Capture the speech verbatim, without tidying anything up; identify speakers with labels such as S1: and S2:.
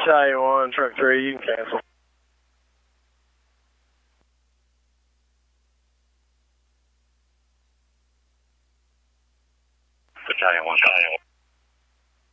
S1: Battalion one, Truck three, you can cancel.
S2: Battalion one. Battalion one.